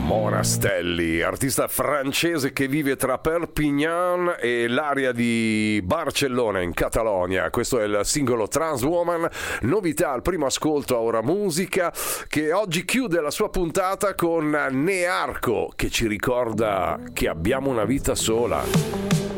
Monastelli, artista francese che vive tra Perpignan e l'area di Barcellona in Catalogna. Questo è il singolo Trans Woman, novità al primo ascolto a Ora Musica, che oggi chiude la sua puntata con Nearco, che ci ricorda che abbiamo una vita sola.